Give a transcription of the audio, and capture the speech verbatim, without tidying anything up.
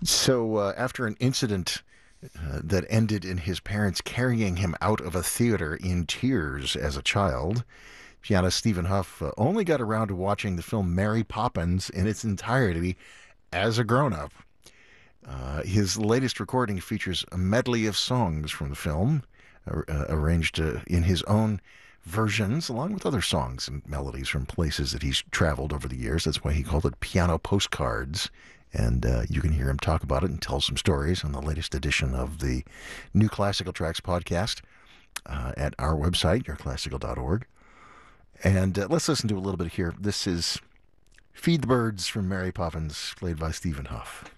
So, uh, after an incident uh, that ended in his parents carrying him out of a theater in tears as a child, pianist Stephen Huff uh, only got around to watching the film Mary Poppins in its entirety as a grown up. Uh, his latest recording features a medley of songs from the film, uh, uh, arranged uh, in his own versions, along with other songs and melodies from places that he's traveled over the years. That's why he called it Piano Postcards. And uh, you can hear him talk about it and tell some stories on the latest edition of the New Classical Tracks podcast uh, at our website, your classical dot org. And uh, let's listen to a little bit here. This is Feed the Birds from Mary Poppins, played by Stephen Huff.